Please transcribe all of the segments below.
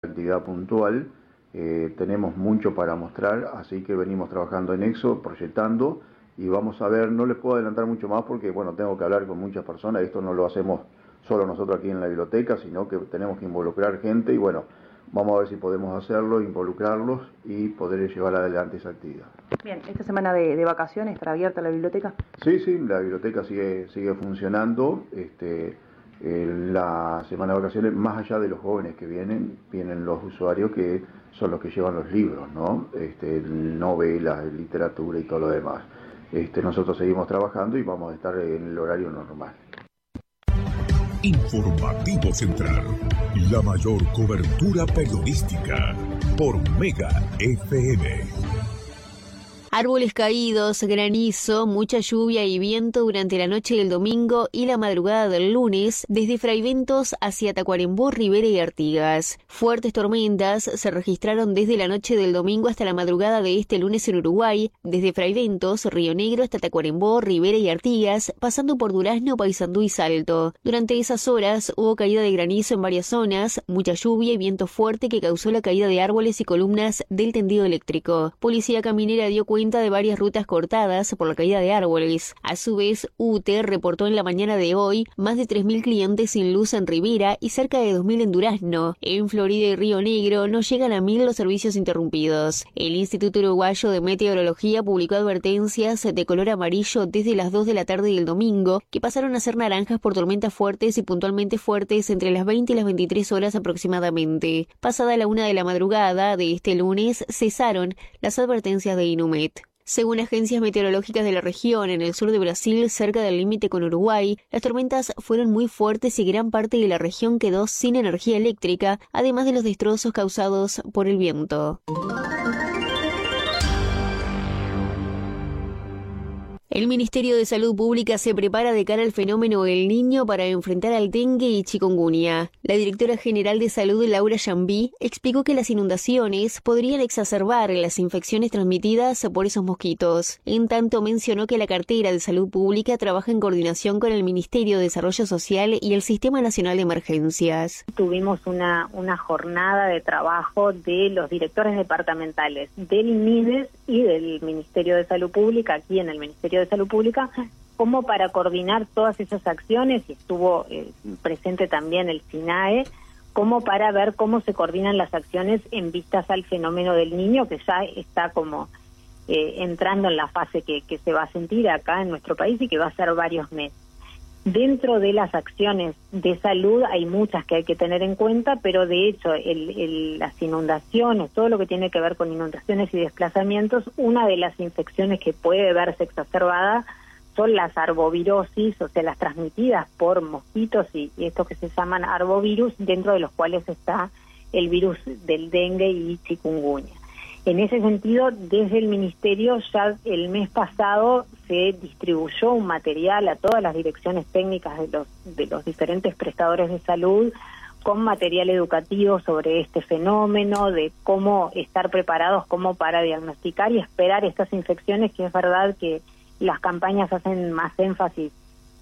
actividad puntual. Tenemos mucho para mostrar, así que venimos trabajando en eso, proyectando, y vamos a ver. No les puedo adelantar mucho más porque, bueno, tengo que hablar con muchas personas. Esto no lo hacemos solo nosotros aquí en la biblioteca, sino que tenemos que involucrar gente, y bueno, vamos a ver si podemos hacerlo, involucrarlos y poder llevar adelante esa actividad. Bien, ¿esta semana de vacaciones estará abierta la biblioteca? Sí, la biblioteca sigue funcionando. La semana de vacaciones, más allá de los jóvenes que vienen los usuarios que son los que llevan los libros, ¿no? Novelas, literatura y todo lo demás. Nosotros seguimos trabajando y vamos a estar en el horario normal. Informativo Central, la mayor cobertura periodística por Mega FM. Árboles caídos, granizo, mucha lluvia y viento durante la noche del domingo y la madrugada del lunes desde Fraiventos hacia Tacuarembó, Rivera y Artigas. Fuertes tormentas se registraron desde la noche del domingo hasta la madrugada de este lunes en Uruguay, desde Fraiventos, Río Negro hasta Tacuarembó, Rivera y Artigas, pasando por Durazno, Paysandú y Salto. Durante esas horas hubo caída de granizo en varias zonas, mucha lluvia y viento fuerte que causó la caída de árboles y columnas del tendido eléctrico. Policía Caminera dio cuenta de varias rutas cortadas por la caída de árboles. A su vez, UTE reportó en la mañana de hoy más de 3.000 clientes sin luz en Rivera y cerca de 2.000 en Durazno. En Florida y Río Negro no llegan a 1.000 los servicios interrumpidos. El Instituto Uruguayo de Meteorología publicó advertencias de color amarillo desde las 2 de la tarde del domingo, que pasaron a ser naranjas por tormentas fuertes y puntualmente fuertes entre las 20 y las 23 horas aproximadamente. Pasada la 1 de la madrugada de este lunes, cesaron las advertencias de Inumet. Según agencias meteorológicas de la región, en el sur de Brasil, cerca del límite con Uruguay, las tormentas fueron muy fuertes y gran parte de la región quedó sin energía eléctrica, además de los destrozos causados por el viento. El Ministerio de Salud Pública se prepara de cara al fenómeno El Niño para enfrentar al dengue y chikungunya. La directora general de Salud, Laura Yambí, explicó que las inundaciones podrían exacerbar las infecciones transmitidas por esos mosquitos. En tanto, mencionó que la cartera de Salud Pública trabaja en coordinación con el Ministerio de Desarrollo Social y el Sistema Nacional de Emergencias. Tuvimos una jornada de trabajo de los directores departamentales del MIDES y del Ministerio de Salud Pública, aquí en el Ministerio de Salud Pública, como para coordinar todas esas acciones, y estuvo presente también el SINAE, como para ver cómo se coordinan las acciones en vistas al fenómeno del niño, que ya está como entrando en la fase que se va a sentir acá en nuestro país y que va a ser varios meses. Dentro de las acciones de salud hay muchas que hay que tener en cuenta, pero de hecho las inundaciones, todo lo que tiene que ver con inundaciones y desplazamientos, una de las infecciones que puede verse exacerbada son las arbovirosis, o sea, las transmitidas por mosquitos y estos que se llaman arbovirus, dentro de los cuales está el virus del dengue y chikungunya. En ese sentido, desde el Ministerio ya el mes pasado se distribuyó un material a todas las direcciones técnicas de los diferentes prestadores de salud con material educativo sobre este fenómeno, de cómo estar preparados como para diagnosticar y esperar estas infecciones, que es verdad que las campañas hacen más énfasis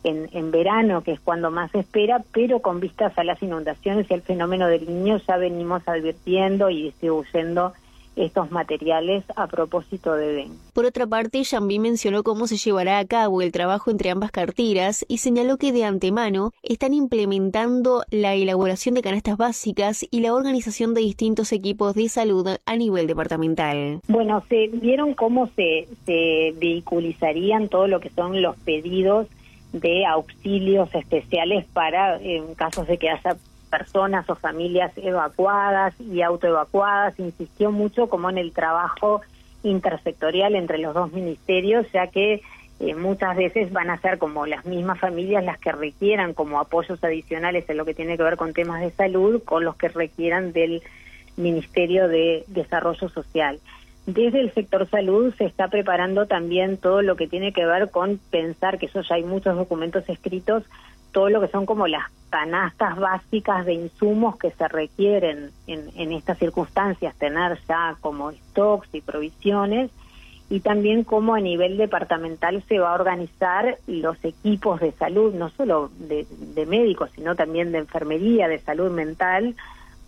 en verano, que es cuando más se espera, pero con vistas a las inundaciones y al fenómeno del niño ya venimos advirtiendo y distribuyendo estos materiales a propósito de dengue. Por otra parte, Yambí mencionó cómo se llevará a cabo el trabajo entre ambas carteras y señaló que de antemano están implementando la elaboración de canastas básicas y la organización de distintos equipos de salud a nivel departamental. Bueno, se vieron cómo se vehiculizarían todo lo que son los pedidos de auxilios especiales para en casos de que haya personas o familias evacuadas y autoevacuadas. Insistió mucho como en el trabajo intersectorial entre los dos ministerios, ya que muchas veces van a ser como las mismas familias las que requieran como apoyos adicionales en lo que tiene que ver con temas de salud, con los que requieran del Ministerio de Desarrollo Social. Desde el sector salud se está preparando también todo lo que tiene que ver con pensar, que eso ya hay muchos documentos escritos, todo lo que son como las canastas básicas de insumos que se requieren en estas circunstancias, tener ya como stocks y provisiones, y también cómo a nivel departamental se va a organizar los equipos de salud, no solo de médicos, sino también de enfermería, de salud mental,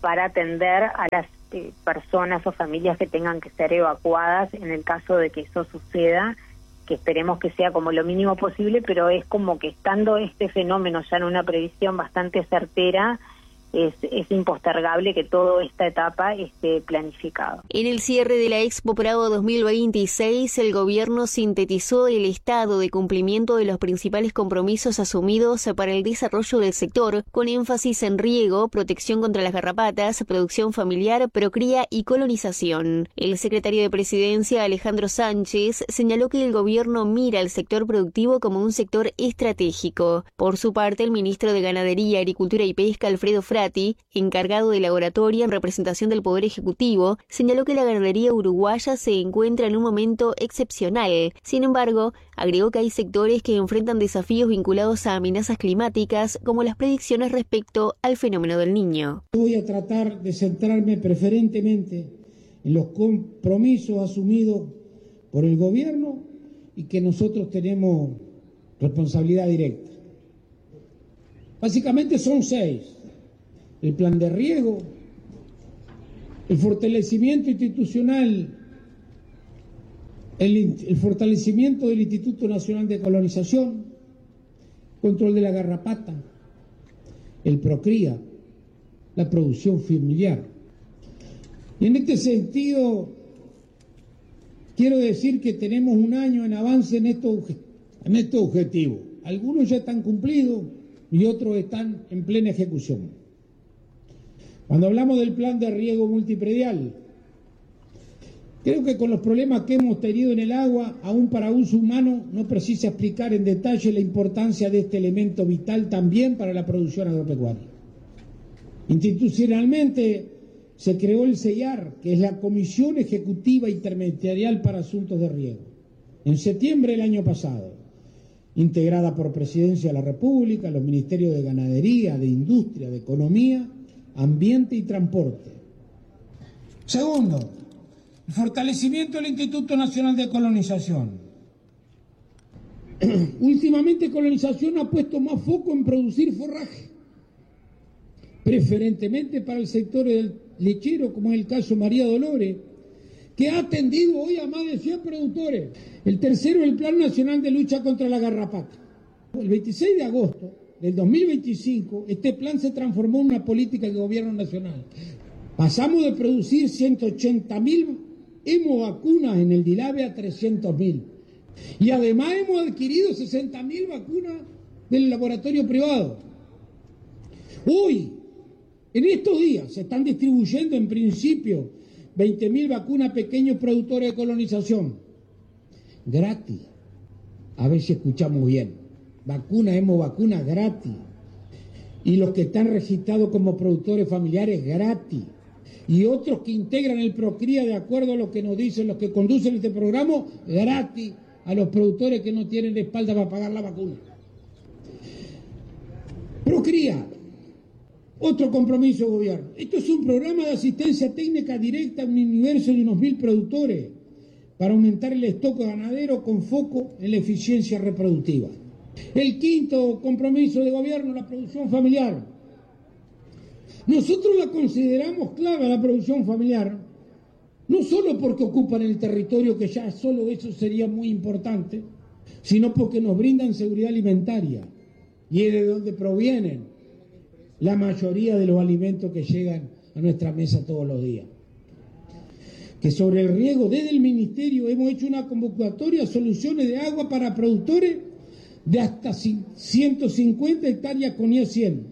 para atender a las personas o familias que tengan que ser evacuadas en el caso de que eso suceda, que esperemos que sea como lo mínimo posible, pero es como que estando este fenómeno ya en una previsión bastante certera, es impostergable que toda esta etapa esté planificado. En el cierre de la Expo Prado 2026, el gobierno sintetizó el estado de cumplimiento de los principales compromisos asumidos para el desarrollo del sector, con énfasis en riego, protección contra las garrapatas, producción familiar, procría y colonización. El secretario de Presidencia, Alejandro Sánchez, señaló que el gobierno mira al sector productivo como un sector estratégico. Por su parte, el ministro de Ganadería, Agricultura y Pesca, Alfredo Frati, encargado de la oratoria en representación del Poder Ejecutivo, señaló que la ganadería uruguaya se encuentra en un momento excepcional. Sin embargo, agregó que hay sectores que enfrentan desafíos vinculados a amenazas climáticas, como las predicciones respecto al fenómeno del Niño. Voy a tratar de centrarme preferentemente en los compromisos asumidos por el gobierno y que nosotros tenemos responsabilidad directa. Básicamente son 6. El plan de riego, el fortalecimiento institucional, el fortalecimiento del Instituto Nacional de Colonización, control de la garrapata, el procría, la producción familiar. Y en este sentido, quiero decir que tenemos un año en avance en estos objetivos. Algunos ya están cumplidos y otros están en plena ejecución. Cuando hablamos del plan de riego multipredial, creo que con los problemas que hemos tenido en el agua, aún para uso humano, no precisa explicar en detalle la importancia de este elemento vital también para la producción agropecuaria. Institucionalmente se creó el CEIAR, que es la Comisión Ejecutiva Interministerial para Asuntos de Riego, en septiembre del año pasado, integrada por Presidencia de la República, los Ministerios de Ganadería, de Industria, de Economía, Ambiente y Transporte. Segundo, el fortalecimiento del Instituto Nacional de Colonización. Últimamente Colonización ha puesto más foco en producir forraje, preferentemente para el sector del lechero, como es el caso María Dolores, que ha atendido hoy a más de 100 productores. El tercero, el Plan Nacional de Lucha contra la Garrapata. El 26 de agosto del 2025, este plan se transformó en una política de gobierno nacional. Pasamos de producir 180.000 hemovacunas en el DILABE a 300.000. Y además hemos adquirido 60.000 vacunas del laboratorio privado. Hoy, en estos días, se están distribuyendo en principio 20.000 vacunas a pequeños productores de colonización. Gratis. A ver si escuchamos bien. Vacunas, hemovacunas gratis. Y los que están registrados como productores familiares gratis. Y otros que integran el Procría de acuerdo a lo que nos dicen los que conducen este programa, gratis a los productores que no tienen espalda para pagar la vacuna. Procría, otro compromiso del gobierno. Esto es un programa de asistencia técnica directa a un universo de unos 1.000 productores para aumentar el stock ganadero con foco en la eficiencia reproductiva. El quinto compromiso de gobierno, la producción familiar. Nosotros la consideramos clave, la producción familiar, no solo porque ocupan el territorio, que ya solo eso sería muy importante, sino porque nos brindan seguridad alimentaria y es de donde provienen la mayoría de los alimentos que llegan a nuestra mesa todos los días. Que sobre el riego, desde el Ministerio hemos hecho una convocatoria a soluciones de agua para productores de hasta 150 hectáreas con IA 100.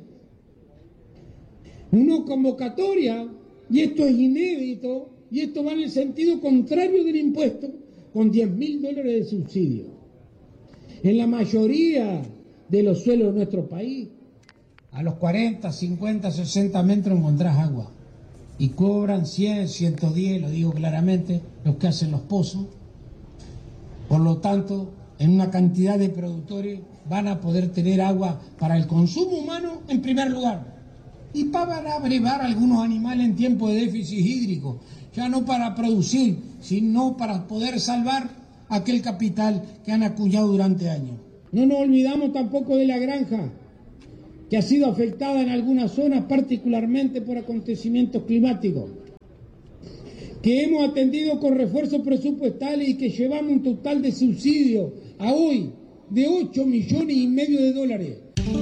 Una convocatoria, y esto es inédito, y esto va en el sentido contrario del impuesto, con $10.000 de subsidio. En la mayoría de los suelos de nuestro país, a los 40, 50, 60 metros encontrás agua. Y cobran 100, 110, lo digo claramente, los que hacen los pozos. Por lo tanto, en una cantidad de productores van a poder tener agua para el consumo humano en primer lugar. Y para brevar algunos animales en tiempo de déficit hídrico, ya no para producir, sino para poder salvar aquel capital que han acuñado durante años. No nos olvidamos tampoco de la granja, que ha sido afectada en algunas zonas, particularmente por acontecimientos climáticos, que hemos atendido con refuerzos presupuestales y que llevamos un total de subsidio a hoy de $8,5 millones.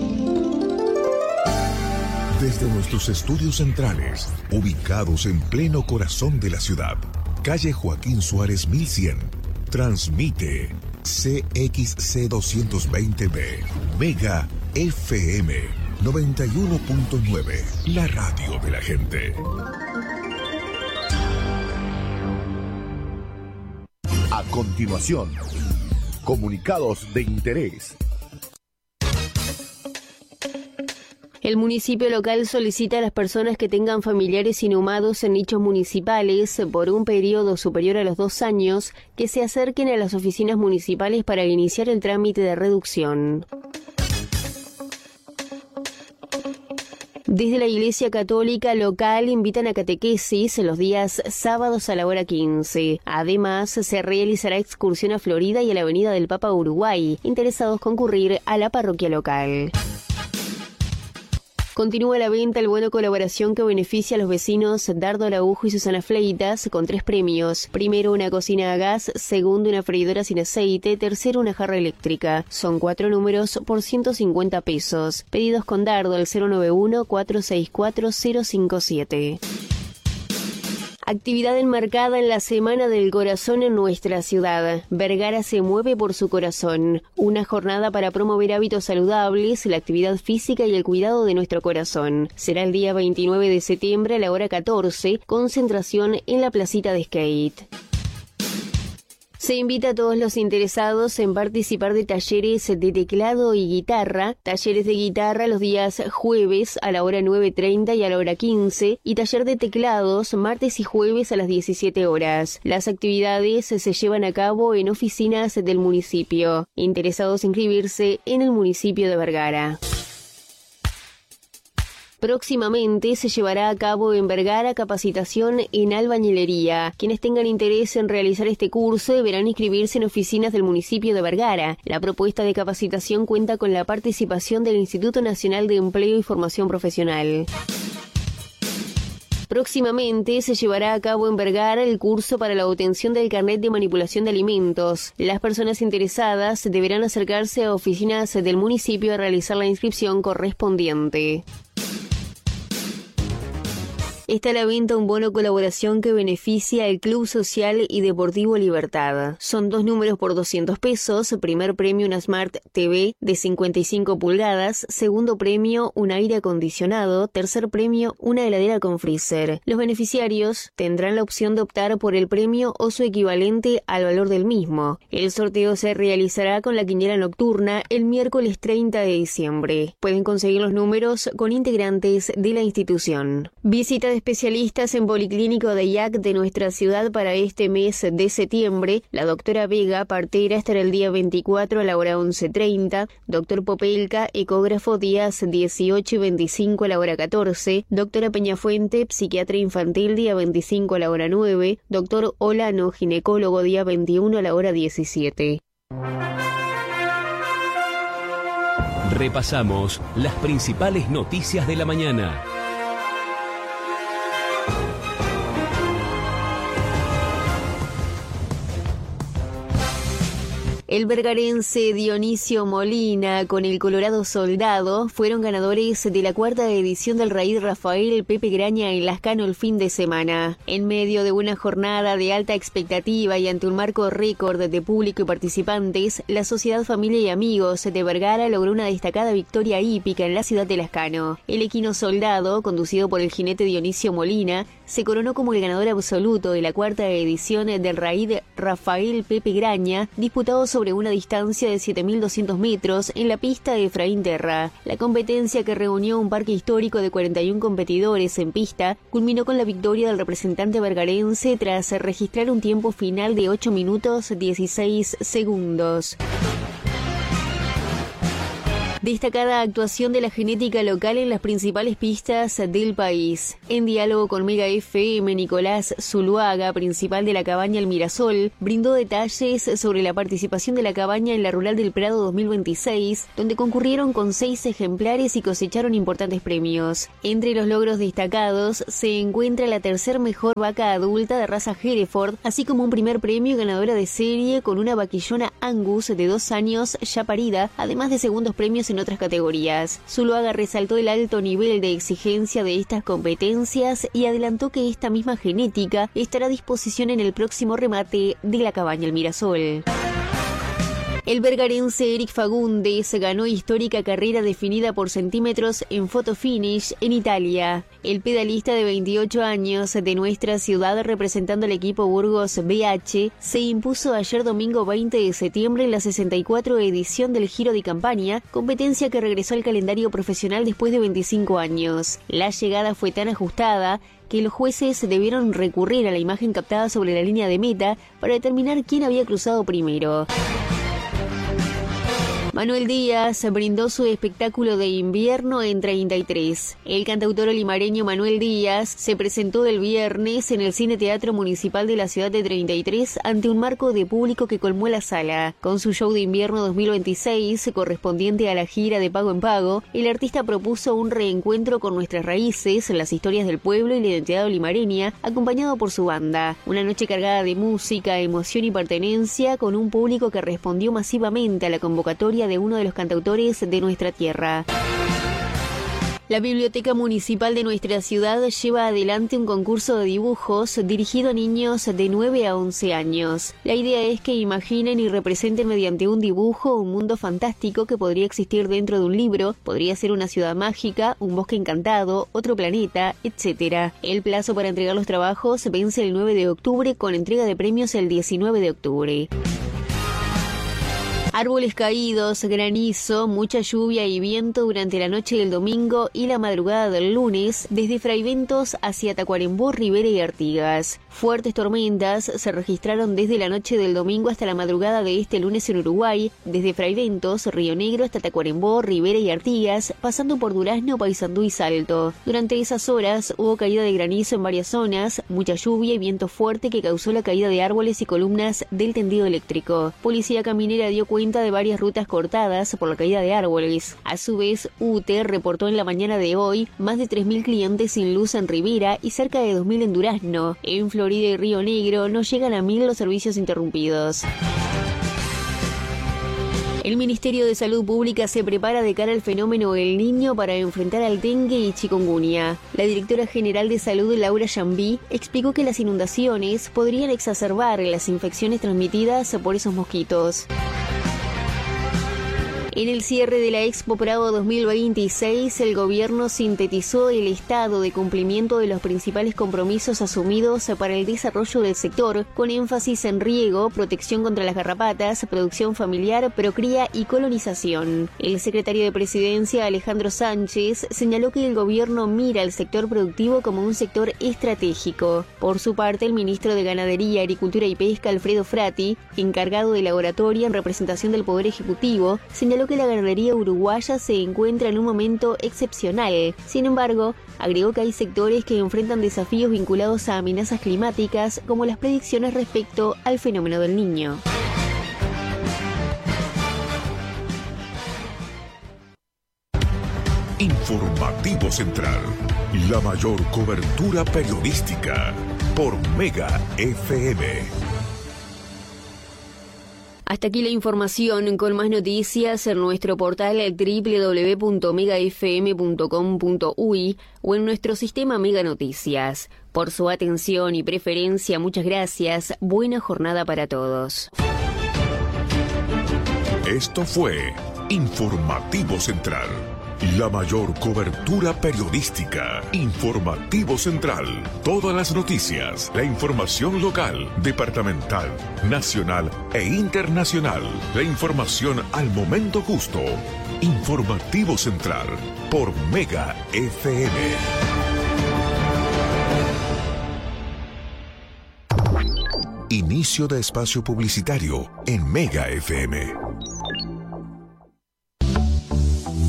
Desde nuestros estudios centrales, ubicados en pleno corazón de la ciudad, calle Joaquín Suárez 1100, transmite CXC 220B, Mega FM 91.9, la radio de la gente. A continuación, comunicados de interés. El municipio local solicita a las personas que tengan familiares inhumados en nichos municipales por un periodo superior a los 2 años que se acerquen a las oficinas municipales para iniciar el trámite de reducción. Desde la Iglesia Católica local invitan a catequesis los días sábados a la hora 15. Además, se realizará excursión a Florida y a la Avenida del Papa Uruguay. Interesados concurrir a la parroquia local. Continúa la venta el bono colaboración que beneficia a los vecinos Dardo Araujo y Susana Fleitas con 3 premios. Primero, una cocina a gas. Segundo, una freidora sin aceite. Tercero, una jarra eléctrica. Son 4 números por 150 pesos. Pedidos con Dardo al 091-464-057. Actividad enmarcada en la Semana del Corazón en nuestra ciudad. Vergara se mueve por su corazón. Una jornada para promover hábitos saludables, la actividad física y el cuidado de nuestro corazón. Será el día 29 de septiembre a la hora 14, concentración en la placita de skate. Se invita a todos los interesados en participar de talleres de teclado y guitarra, talleres de guitarra los días jueves a la hora 9:30 y a la hora 15, y taller de teclados martes y jueves a las 17 horas. Las actividades se llevan a cabo en oficinas del municipio. Interesados en inscribirse en el municipio de Vergara. Próximamente se llevará a cabo en Vergara capacitación en albañilería. Quienes tengan interés en realizar este curso deberán inscribirse en oficinas del municipio de Vergara. La propuesta de capacitación cuenta con la participación del Instituto Nacional de Empleo y Formación Profesional. Próximamente se llevará a cabo en Vergara el curso para la obtención del carnet de manipulación de alimentos. Las personas interesadas deberán acercarse a oficinas del municipio a realizar la inscripción correspondiente. Está a la venta un bono colaboración que beneficia al Club Social y Deportivo Libertad. Son 2 números por 200 pesos. Primer premio, una Smart TV de 55 pulgadas. Segundo premio, un aire acondicionado. Tercer premio, una heladera con freezer. Los beneficiarios tendrán la opción de optar por el premio o su equivalente al valor del mismo. El sorteo se realizará con la quiniela nocturna el miércoles 30 de diciembre. Pueden conseguir los números con integrantes de la institución. Visita de especialistas en Policlínico de IAC de nuestra ciudad para este mes de septiembre. La doctora Vega, partera, estará el día 24 a la hora 11:30. Doctor Popelka, ecógrafo, días 18 y 25 a la hora 14. Doctora Peñafuente, psiquiatra infantil, día 25 a la hora 9. Doctor Olano, ginecólogo, día 21 a la hora 17. Repasamos las principales noticias de la mañana. El vergarense Dionisio Molina con el Colorado Soldado fueron ganadores de la 4ª edición del Raid Rafael Pepe Graña en Lascano el fin de semana. En medio de una jornada de alta expectativa y ante un marco récord de público y participantes, la Sociedad Familia y Amigos de Vergara logró una destacada victoria hípica en la ciudad de Lascano. El equino Soldado, conducido por el jinete Dionisio Molina, se coronó como el ganador absoluto de la 4ª edición del Raid Rafael Pepe Graña, disputado sobre una distancia de 7.200 metros en la pista de Efraín Terra. La competencia, que reunió un parque histórico de 41 competidores en pista, culminó con la victoria del representante vergarense tras registrar un tiempo final de 8 minutos 16 segundos. Destacada actuación de la genética local en las principales pistas del país. En diálogo con Mega FM, Nicolás Zuluaga, principal de la cabaña El Mirasol, brindó detalles sobre la participación de la cabaña en la Rural del Prado 2026, donde concurrieron con 6 ejemplares y cosecharon importantes premios. Entre los logros destacados se encuentra la tercer mejor vaca adulta de raza Hereford, así como un primer premio ganadora de serie con una vaquillona Angus de 2 años ya parida, además de segundos premios en otras categorías. Zuluaga resaltó el alto nivel de exigencia de estas competencias y adelantó que esta misma genética estará a disposición en el próximo remate de la cabaña El Mirasol. El bergarense Eric Fagundes ganó histórica carrera definida por centímetros en photo finish en Italia. El pedalista de 28 años de nuestra ciudad, representando al equipo Burgos BH, se impuso ayer domingo 20 de septiembre en la 64 edición del Giro de Campania, competencia que regresó al calendario profesional después de 25 años. La llegada fue tan ajustada que los jueces debieron recurrir a la imagen captada sobre la línea de meta para determinar quién había cruzado primero. Manuel Díaz brindó su espectáculo de invierno en 33. El cantautor olimareño Manuel Díaz se presentó el viernes en el Cine Teatro Municipal de la ciudad de 33 ante un marco de público que colmó la sala. Con su show de invierno 2026, correspondiente a la gira de Pago en Pago, el artista propuso un reencuentro con nuestras raíces, las historias del pueblo y la identidad olimareña, acompañado por su banda. Una noche cargada de música, emoción y pertenencia, con un público que respondió masivamente a la convocatoria de uno de los cantautores de nuestra tierra. La Biblioteca Municipal de nuestra ciudad lleva adelante un concurso de dibujos dirigido a niños de 9 a 11 años. La idea es que imaginen y representen mediante un dibujo un mundo fantástico que podría existir dentro de un libro, podría ser una ciudad mágica, un bosque encantado, otro planeta, etc. El plazo para entregar los trabajos vence el 9 de octubre con entrega de premios el 19 de octubre. Árboles caídos, granizo, mucha lluvia y viento durante la noche del domingo y la madrugada del lunes desde Fraiventos hacia Tacuarembó, Rivera y Artigas. Fuertes tormentas se registraron desde la noche del domingo hasta la madrugada de este lunes en Uruguay, desde Fraiventos, Río Negro hasta Tacuarembó, Rivera y Artigas, pasando por Durazno, Paysandú y Salto. Durante esas horas hubo caída de granizo en varias zonas, mucha lluvia y viento fuerte que causó la caída de árboles y columnas del tendido eléctrico. Policía Caminera dio cuenta de varias rutas cortadas por la caída de árboles. A su vez, UTE reportó en la mañana de hoy más de 3.000 clientes sin luz en Rivera y cerca de 2.000 en Durazno. En Florida y Río Negro no llegan a 1.000 los servicios interrumpidos. El Ministerio de Salud Pública se prepara de cara al fenómeno El Niño para enfrentar al dengue y chikungunya. La directora general de Salud, Laura Yambí, explicó que las inundaciones podrían exacerbar las infecciones transmitidas por esos mosquitos. En el cierre de la Expo Prado 2026, el gobierno sintetizó el estado de cumplimiento de los principales compromisos asumidos para el desarrollo del sector, con énfasis en riego, protección contra las garrapatas, producción familiar, procría y colonización. El secretario de Presidencia, Alejandro Sánchez, señaló que el gobierno mira al sector productivo como un sector estratégico. Por su parte, el ministro de Ganadería, Agricultura y Pesca, Alfredo Frati, encargado de la oratoria en representación del Poder Ejecutivo, señaló que la ganadería uruguaya se encuentra en un momento excepcional. Sin embargo, agregó que hay sectores que enfrentan desafíos vinculados a amenazas climáticas, como las predicciones respecto al fenómeno del Niño. Informativo Central, la mayor cobertura periodística por Mega FM. Hasta aquí la información. Con más noticias en nuestro portal www.megafm.com.uy o en nuestro sistema Mega Noticias. Por su atención y preferencia, muchas gracias. Buena jornada para todos. Esto fue Informativo Central, la mayor cobertura periodística. Informativo Central. Todas las noticias, la información local, departamental, nacional e internacional. La información al momento justo. Informativo Central por Mega FM. Inicio de espacio publicitario en Mega FM.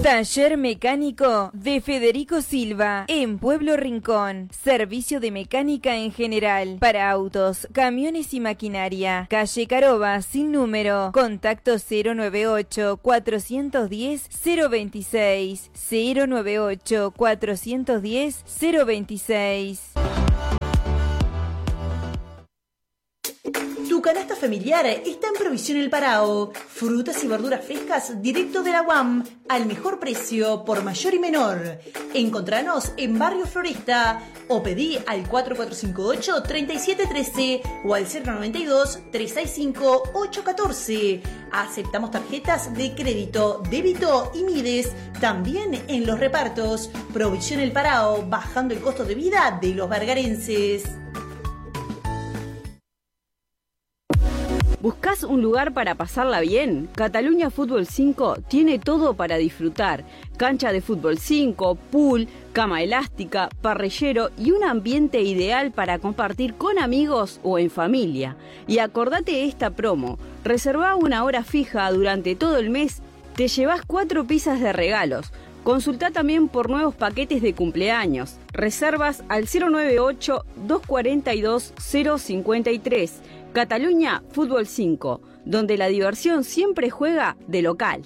Taller mecánico de Federico Silva en Pueblo Rincón. Servicio de mecánica en general para autos, camiones y maquinaria. Calle Caroba sin número. Contacto 098 410 026 098 410 026. Tu canasta familiar está en Provisión El Parao. Frutas y verduras frescas directo de la UAM al mejor precio por mayor y menor. Encontranos en Barrio Floresta o pedí al 4458-3713 o al 092-365-814. Aceptamos tarjetas de crédito, débito y Mides. También en los repartos. Provisión El Parao, bajando el costo de vida de los vergarenses. ¿Buscás un lugar para pasarla bien? Cataluña Fútbol 5 tiene todo para disfrutar. Cancha de fútbol 5, pool, cama elástica, parrillero y un ambiente ideal para compartir con amigos o en familia. Y acordate esta promo. Reservá una hora fija durante todo el mes, te llevas 4 pizzas de regalos. Consultá también por nuevos paquetes de cumpleaños. Reservas al 098-242-053. Cataluña Fútbol 5, donde la diversión siempre juega de local.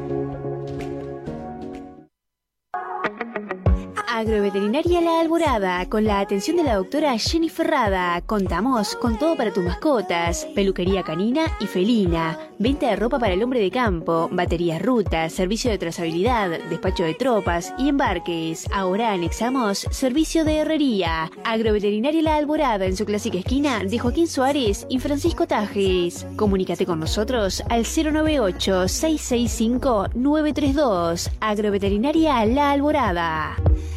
Agroveterinaria La Alborada, con la atención de la doctora Jenny Ferrada. Contamos con todo para tus mascotas, peluquería canina y felina, venta de ropa para el hombre de campo, baterías ruta, servicio de trazabilidad, despacho de tropas y embarques. Ahora anexamos servicio de herrería. Agroveterinaria La Alborada, en su clásica esquina de Joaquín Suárez y Francisco Tajes. Comunícate con nosotros al 098-665-932. Agroveterinaria La Alborada.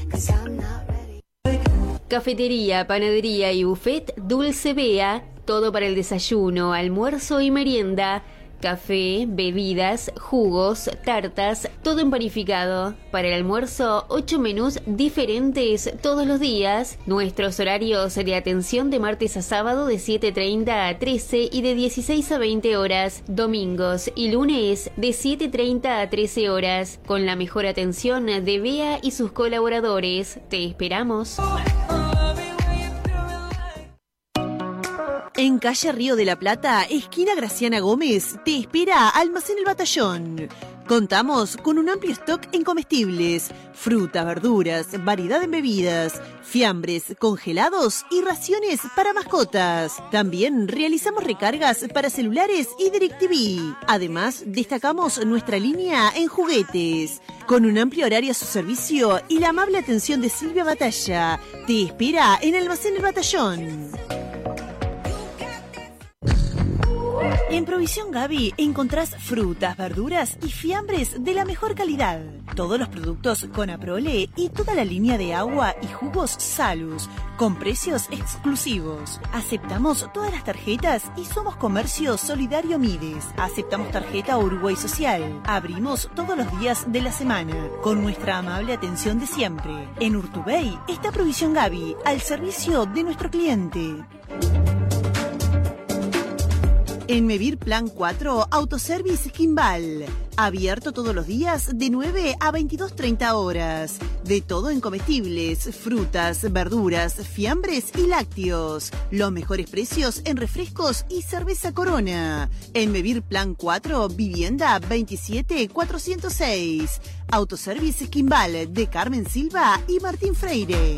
Cafetería, panadería y buffet Dulce Bea, todo para el desayuno, almuerzo y merienda. Café, bebidas, jugos, tartas, todo en panificado. Para el almuerzo, 8 menús diferentes todos los días. Nuestros horarios de atención de martes a sábado de 7:30 a 13 y de 16 a 20 horas. Domingos y lunes de 7:30 a 13 horas. Con la mejor atención de Bea y sus colaboradores. Te esperamos. En calle Río de la Plata, esquina Graciana Gómez, te espera Almacén El Batallón. Contamos con un amplio stock en comestibles, frutas, verduras, variedad en bebidas, fiambres, congelados y raciones para mascotas. También realizamos recargas para celulares y DirecTV. Además, destacamos nuestra línea en juguetes. Con un amplio horario a su servicio y la amable atención de Silvia Batalla, te espera en Almacén El Batallón. En Provisión Gaby encontrás frutas, verduras y fiambres de la mejor calidad. Todos los productos con Aprole y toda la línea de agua y jugos Salus, con precios exclusivos. Aceptamos todas las tarjetas y somos Comercio Solidario Mides. Aceptamos tarjeta Uruguay Social. Abrimos todos los días de la semana, con nuestra amable atención de siempre. En Urtubey está Provisión Gaby, al servicio de nuestro cliente. En Mevir Plan 4, Autoservice Kimball. Abierto todos los días de 9 a 22:30 horas. De todo en comestibles, frutas, verduras, fiambres y lácteos. Los mejores precios en refrescos y cerveza Corona. En Mevir Plan 4, vivienda 27406. Autoservice Kimball de Carmen Silva y Martín Freire.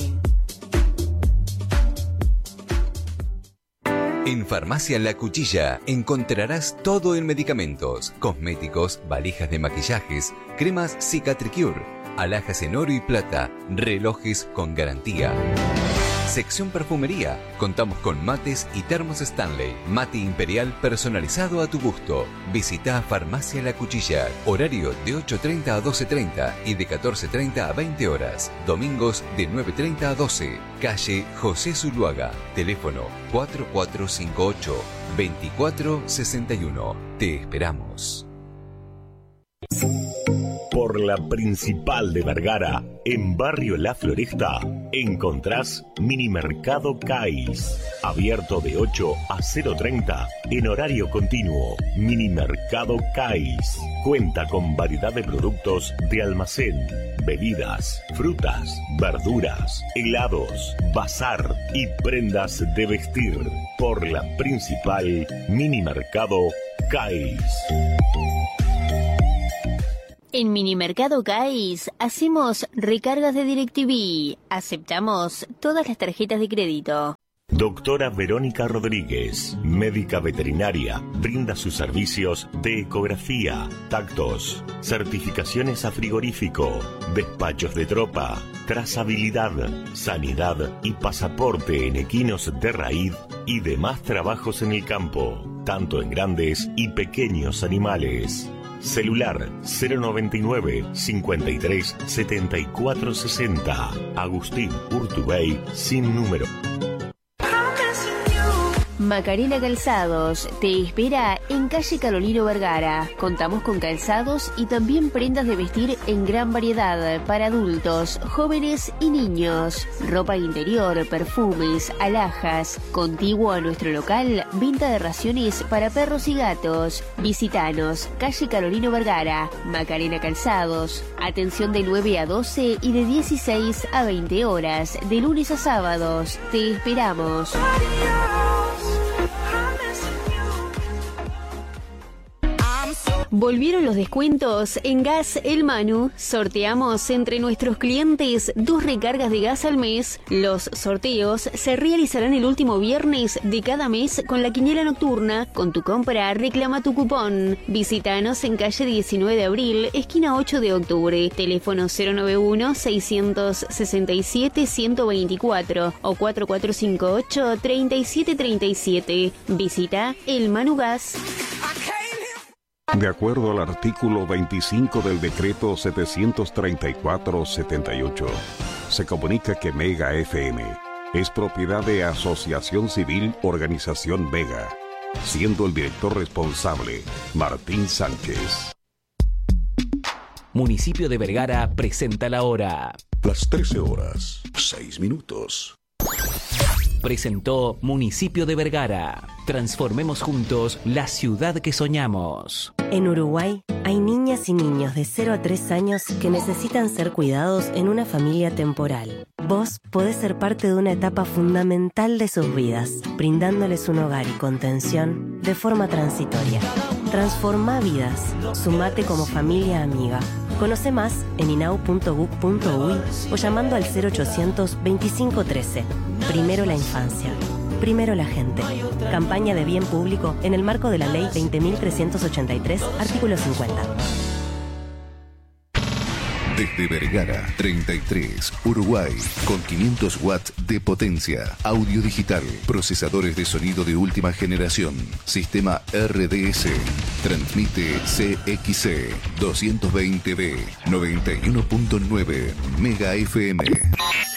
En Farmacia La Cuchilla encontrarás todo en medicamentos, cosméticos, valijas de maquillajes, cremas Cicatricure, alhajas en oro y plata, relojes con garantía. Sección perfumería. Contamos con mates y termos Stanley. Mate imperial personalizado a tu gusto. Visita Farmacia La Cuchilla. Horario de 8:30 a 12:30 y de 14:30 a 20 horas. Domingos de 9:30 a 12. Calle José Zuluaga. Teléfono 4458-2461. Te esperamos. Por Por la principal de Vergara, en Barrio La Floresta, encontrás Minimercado CAIS. Abierto de 8 a 0:30 en horario continuo. Minimercado CAIS. Cuenta con variedad de productos de almacén, bebidas, frutas, verduras, helados, bazar y prendas de vestir. Por la principal, Minimercado CAIS. En Minimercado CAIS hacemos recargas de DirecTV. Aceptamos todas las tarjetas de crédito. Doctora Verónica Rodríguez, médica veterinaria, brinda sus servicios de ecografía, tactos, certificaciones a frigorífico, despachos de tropa, trazabilidad, sanidad y pasaporte en equinos de raíz y demás trabajos en el campo, tanto en grandes y pequeños animales. Celular 099 53 74 60. Agustín Urtubey sin número. Macarena Calzados te espera en calle Carolino Vergara. Contamos con calzados y también prendas de vestir en gran variedad para adultos, jóvenes y niños. Ropa interior, perfumes, alhajas. Contiguo a nuestro local, venta de raciones para perros y gatos. Visítanos, calle Carolino Vergara. Macarena Calzados. Atención de 9 a 12 y de 16 a 20 horas, de lunes a sábados. Te esperamos. Volvieron los descuentos en Gas El Manu. Sorteamos entre nuestros clientes 2 recargas de gas al mes. Los sorteos se realizarán el último viernes de cada mes con la quiniela nocturna. Con tu compra, reclama tu cupón. Visítanos en calle 19 de abril, esquina 8 de octubre. Teléfono 091-667-124 o 4458-3737. Visita El Manu Gas. De acuerdo al artículo 25 del decreto 734-78, se comunica que Mega FM es propiedad de Asociación Civil Organización Mega, siendo el director responsable Martín Sánchez. Municipio de Vergara presenta la hora. Las 13:06. Presentó Municipio de Vergara. Transformemos juntos la ciudad que soñamos. En Uruguay hay niñas y niños de 0 a 3 años que necesitan ser cuidados en una familia temporal. Vos podés ser parte de una etapa fundamental de sus vidas, brindándoles un hogar y contención de forma transitoria. Transformá vidas. Sumate como familia amiga. Conoce más en inau.gov.uy o llamando al 0800 2513. Primero la infancia. Primero la gente. Campaña de bien público en el marco de la Ley 20.383, artículo 50. Desde Vergara, 33, Uruguay, con 500 watts de potencia, audio digital, procesadores de sonido de última generación, sistema RDS, transmite CXC 220B, 91.9 Mega FM.